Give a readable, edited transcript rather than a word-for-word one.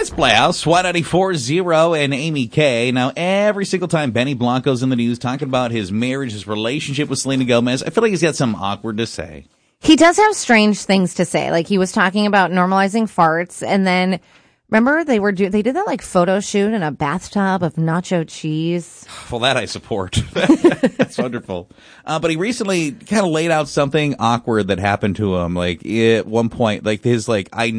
It's Playhouse, Y94.0 and Amy K. Now, every single time Benny Blanco's in the news talking about his marriage, his relationship with Selena Gomez, I feel like he's got something awkward to say. He does have strange things to say. Like, he was talking about normalizing farts, and then, remember, they did that, like, photo shoot in a bathtub of nacho cheese? Well, that I support. That's wonderful. But he recently kind of laid out something awkward that happened to him. Like, at one point, like, his, like, I